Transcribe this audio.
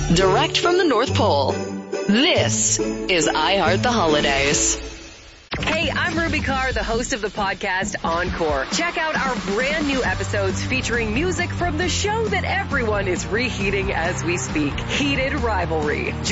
direct from the North Pole. This is I Heart the Holidays. Hey, I'm Ruby Carr, the host of the podcast Encore. Check out our brand new episodes featuring music from the show that everyone is reheating as we speak, Heated Rivalry.